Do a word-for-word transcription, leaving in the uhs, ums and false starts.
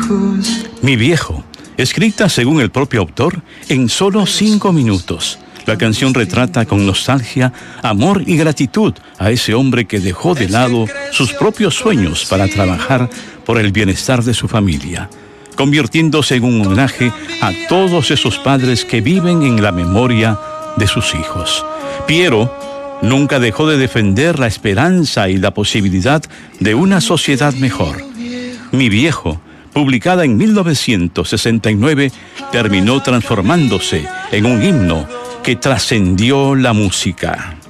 Mi viejo, escrita según el propio autor en solo cinco minutos. La canción retrata con nostalgia, amor y gratitud a ese hombre que dejó de lado sus propios sueños para trabajar por el bienestar de su familia, convirtiéndose en un homenaje a todos esos padres que viven en la memoria de sus hijos. Piero nunca dejó de defender la esperanza y la posibilidad de una sociedad mejor. Mi viejo, publicada en mil novecientos sesenta y nueve, terminó transformándose en un himno que trascendió la música.